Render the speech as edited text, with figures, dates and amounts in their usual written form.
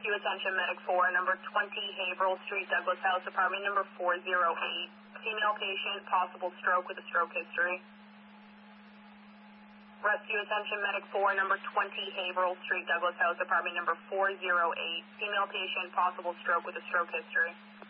Rescue attention, medic 4, number 20 Haverhill Street, Douglas House, apartment number 408. Female patient, possible stroke with a stroke history. Rescue attention, medic 4, number 20 Haverhill Street, Douglas House, apartment number 408. Female patient, possible stroke with a stroke history.